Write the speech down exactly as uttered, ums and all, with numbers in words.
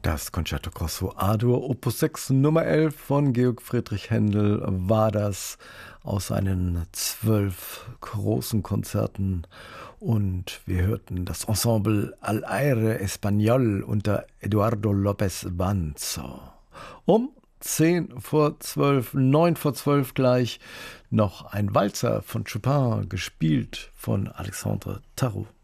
Das Concerto Grosso A-Dur Opus sechs Nummer elf von Georg Friedrich Händel war das aus seinen zwölf großen Konzerten. Und wir hörten das Ensemble Al Aire Español unter Eduardo López Banzo. Um zehn vor zwölf, neun vor zwölf gleich noch ein Walzer von Chopin, gespielt von Alexandre Tarot.